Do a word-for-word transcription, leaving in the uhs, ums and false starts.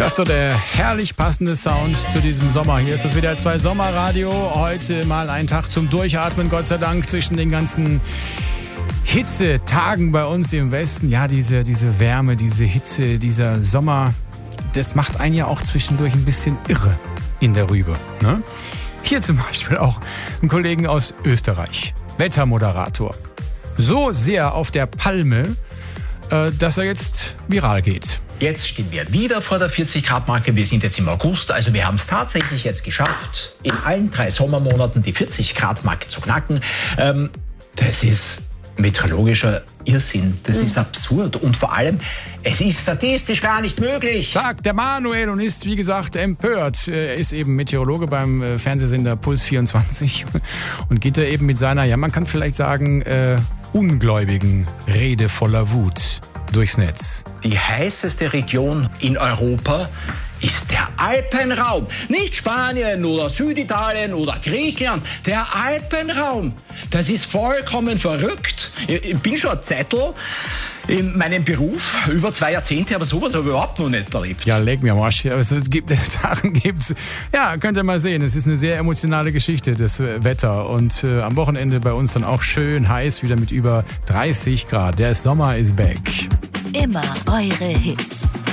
Das ist so der herrlich passende Sound zu diesem Sommer. Hier ist das W D R zwei Sommerradio. Heute mal ein Tag zum Durchatmen, Gott sei Dank, zwischen den ganzen Hitzetagen bei uns im Westen. Ja, diese, diese Wärme, diese Hitze, dieser Sommer, das macht einen ja auch zwischendurch ein bisschen irre in der Rübe. Ne? Hier zum Beispiel auch einen Kollegen aus Österreich, Wettermoderator. So sehr auf der Palme, äh, dass er jetzt viral geht. Jetzt stehen wir wieder vor der vierzig Grad Marke. Wir sind jetzt im August, also wir haben es tatsächlich jetzt geschafft, in allen drei Sommermonaten die vierzig Grad Marke zu knacken. Ähm, das ist meteorologischer Irrsinn. Das mhm. ist absurd und vor allem, es ist statistisch gar nicht möglich. Sagt der Manuel und ist, wie gesagt, empört. Er ist eben Meteorologe beim Fernsehsender Puls vierundzwanzig und geht da eben mit seiner, ja man kann vielleicht sagen, äh, ungläubigen Rede voller Wut durchs Netz. Die heißeste Region in Europa ist der Alpenraum. Nicht Spanien oder Süditalien oder Griechenland. Der Alpenraum. Das ist vollkommen verrückt. Ich bin schon ein Zeitl in meinem Beruf, über zwei Jahrzehnte, aber sowas habe ich überhaupt noch nicht erlebt. Ja, leg mir am Arsch. Also es gibt Sachen gibt's. Ja, könnt ihr mal sehen. Es ist eine sehr emotionale Geschichte, das Wetter. Und äh, am Wochenende bei uns dann auch schön heiß, wieder mit über dreißig Grad. Der Sommer ist back. Immer eure Hits.